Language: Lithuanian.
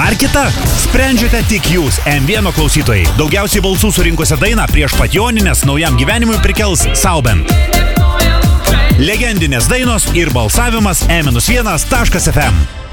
dar kita? Sprendžiate tik jūs, M1 klausytojai. Daugiausiai balsų surinkusią dainą prieš pat Jonines naujam gyvenimui prikels Sauben. Legendinės dainos ir balsavimas e-1.fm.